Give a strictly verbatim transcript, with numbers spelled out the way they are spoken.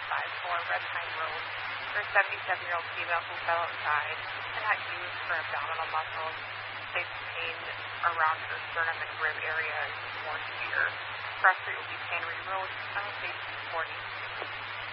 five four Red Pine Road for a seventy-seven-year-old female who fell outside and had use for abdominal muscles. They pain around her sternum and rib area is more severe. Cross Street will be Tannery Road, Tunnel Station forty.